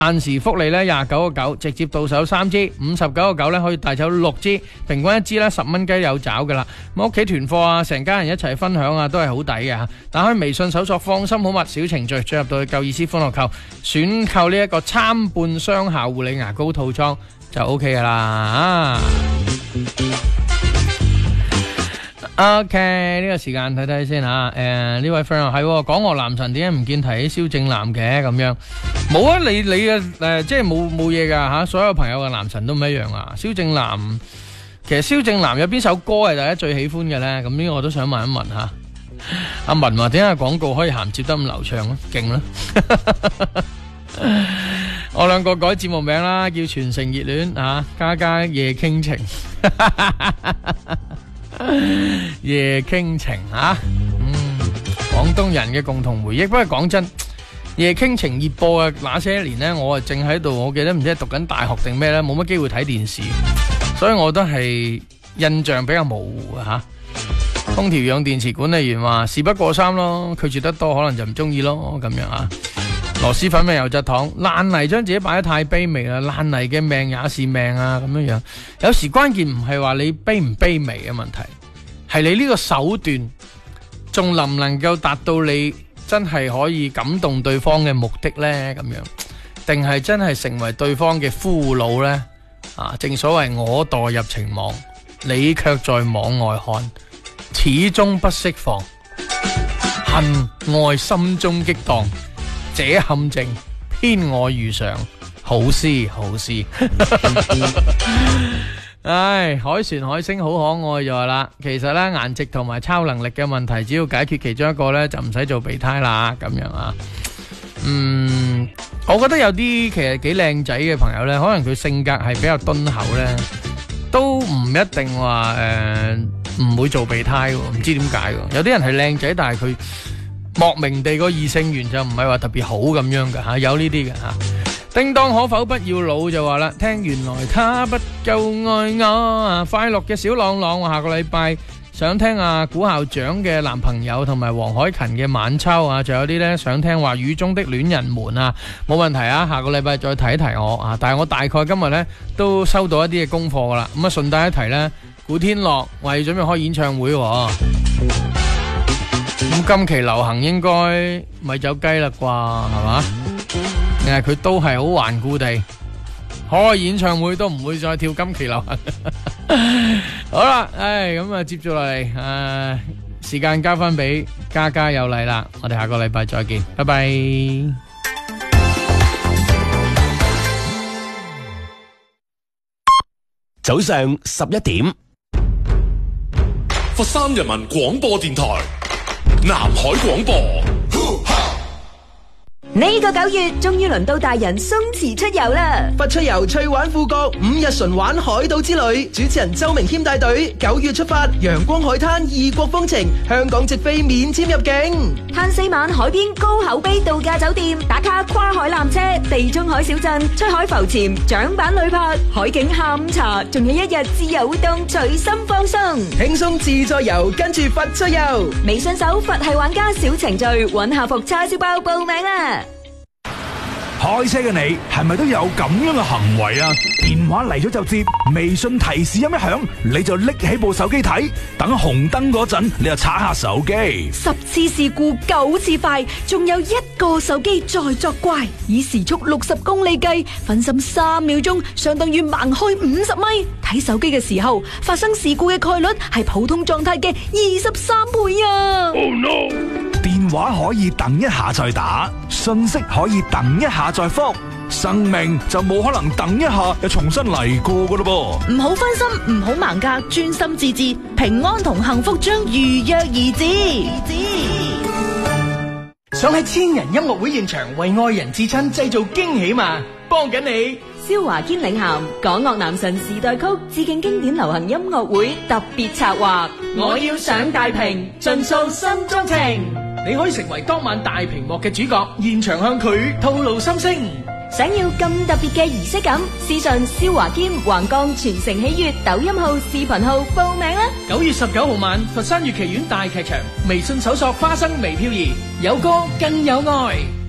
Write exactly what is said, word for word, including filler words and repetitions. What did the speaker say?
限時福利咧廿九個九，直接到手三支，五十九個九咧可以帶走六支，平均一支咧十蚊雞有找噶啦。咁屋企團貨啊，成家人一齊分享啊，都係好抵嘅吓。打開微信搜索放心好物小程序，進入到去夠意思歡樂購，選購呢一個參半雙效護理牙膏套裝就 OK 噶啦啊！OK， 呢個時間睇睇先吓，誒、呃、呢位 friend 係港樂男神點解唔見提起蕭正楠嘅咁樣？冇啊，你你嘅誒、呃、即係冇冇嘢噶吓，所有朋友嘅男神都唔一樣啊。蕭正楠其實蕭正楠有邊首歌係大家最喜歡嘅咧？咁呢個我都想問一問吓。阿文話點解廣告可以銜接得咁流暢咧？勁啦！我兩個改節目名啦，叫全城熱戀啊，加加夜傾情。夜傾情啊，嗯，廣東人嘅共同回憶。不過講真，夜傾情熱播嘅那些年呢，我啊正喺度，我記得唔知係讀緊大學定咩呢，冇乜機會睇電視，所以我都係印象比較模糊嘅吓。空調養電池管理員話事不過三咯，拒絕得多可能就唔中意咯，咁樣啊。螺螄粉味油質糖爛泥將自己擺得太卑微啦，爛泥嘅命也是命啊，咁樣樣。有時關鍵唔係話你卑唔卑微嘅問題，係你呢個手段仲能唔能夠達到你真係可以感動對方嘅目的呢？咁樣定係真係成為對方嘅俘虜呢？啊，正所謂我墮入情網，你卻在網外看，始終不釋放，恨愛心中激盪。這陷阱偏我遇上，好詩好詩。唉，海船海星好可愛就係啦。其實咧顏值同埋超能力嘅問題，只要解決其中一個咧，就唔使做備胎啦。咁樣啊，嗯，我覺得有啲其實幾靚仔嘅朋友咧，可能佢性格係比較敦厚咧，都唔一定話誒唔會做備胎喎。唔知點解喎？有啲人係靚仔，但係佢莫名地個異性緣就唔係話特別好咁樣嘅吓，有呢啲嘅吓。叮當可否不要老就話啦，聽原來他不夠愛我啊！快樂嘅小朗朗，我下個禮拜想聽啊古校長嘅男朋友同埋黃海芹嘅晚秋啊，仲有啲呢想聽話雨中的戀人們啊，冇問題啊，下個禮拜再提一提我啊。但係我大概今日呢都收到一啲嘅功課噶啦，咁啊順帶一提呢，古天樂為準備開演唱會喎。咁今期流行應該咪走雞啦啩，係嘛？定係佢都係好頑固地開演唱會都唔會再跳今期流行。好啦，唉，咁啊接住落嚟，誒，時間交翻俾嘉嘉有禮啦，我哋下個禮拜再見，拜拜。 早上十一點， 佛山人民廣播電台。南海廣播， 呢個九月終於輪到大人鬆弛出遊啦！ 佛出遊趣玩富國五日純玩海島之旅，主持人周明謙帶隊，九月出發，陽光海灘異國風情，香港直飛免簽入境， 嘆四晚海邊高口碑度假酒店，打卡跨海纜車，地中海小鎮，出海浮潛，槳板旅拍，海景下午茶，仲有一日自由活動，隨心放鬆， 輕鬆自在遊，跟住佛出遊。 微信搜佛系玩家小程序，揾下服叉燒包報名啦！ 開車嘅你係咪都有咁樣嘅行為啊？電話嚟咗就接，微信提示音一響，你就拎起部手機睇，等紅燈嗰陣你就刷下手機。 十次事故九次快，仲有一個手機在作怪。以時速六十公里計，分心三秒鐘相當於盲開五十米。睇手機嘅時候，發生事故嘅概率係普通狀態嘅二十三倍啊！ Oh no！ 電話可以等一下再打，信息可以等一下再覆，生命就冇可能等一下又重新嚟過噶咯噃。 唔好分心，唔好盲格，專心致志，平安同幸福將如約而至。 想喺千人音樂會現場為愛人至親製造驚喜嘛？幫緊你。 蕭華堅領銜港樂男神時代曲致敬經典流行音樂會特別策劃， 我要上大屏，盡訴心中情。你可以成為當晚大屏幕嘅主角，現場向佢透露心聲。 想要咁特別嘅儀式感，私信蕭華堅橫江全城喜悅抖音號、視頻號報名啦！ 九月十九號晚，佛山粵劇院大劇場，微信搜索花生微飄移，有歌更有愛。